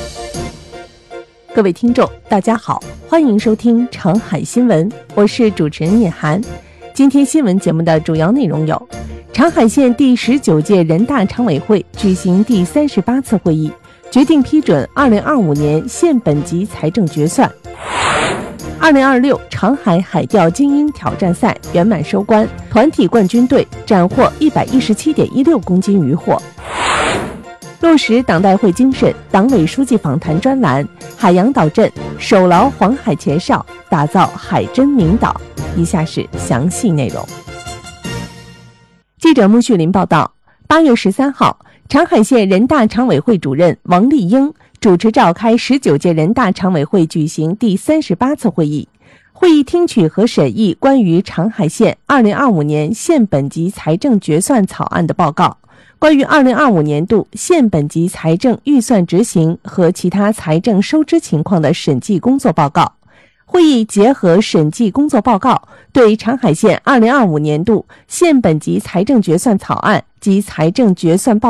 各位听众大家好，欢迎收听长海新闻，我是主持人叶涵。今天新闻节目的主要内容有：长海县第19届人大常委会举行第38次会议，决定批准2025年县本级财政决算。2026长海海钓精英挑战赛圆满收官，团体冠军队斩获117.16公斤渔获。落实党代会精神，党委书记访谈专栏：海洋岛镇守牢黄海前哨，打造海真名岛。以下是详细内容。记者穆旭林报道，8月13号，长海县人大常委会主任王立英主持召开19届人大常委会举行第38次会议。会议听取和审议关于长海县2025年县本级财政决算草案的报告，关于2025年度县本级财政预算执行和其他财政收支情况的审计工作报告。会议结合审计工作报告，对长海县2025年度县本级财政决算草案及财政决算报